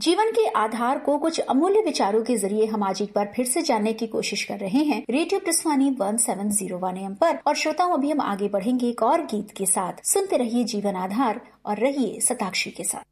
जीवन के आधार को कुछ अमूल्य विचारों के जरिए हम आज एक बार फिर से जानने की कोशिश कर रहे हैं रेडियो प्रस्थानी 1701 AM पर। और श्रोताओं, अभी हम आगे बढ़ेंगे एक और गीत के साथ। सुनते रहिए जीवन आधार और रहिए शताक्षी के साथ।